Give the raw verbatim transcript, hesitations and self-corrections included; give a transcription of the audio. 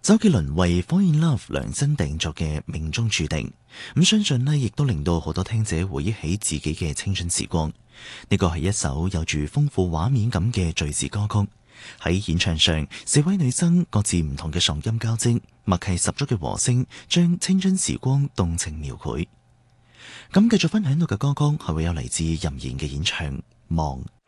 周杰倫為《Fall in Love》量身訂作嘅《命中注定》，咁相信呢亦都令到好多聽者回憶起自己嘅青春時光。呢個係一首有住豐富畫面感嘅敘事歌曲。喺演唱上，四位女生各自唔同嘅嗓音交織，默契十足嘅和聲，將青春時光動情描繪。咁繼續分享到嘅歌曲係會有嚟自任賢嘅演唱《望》。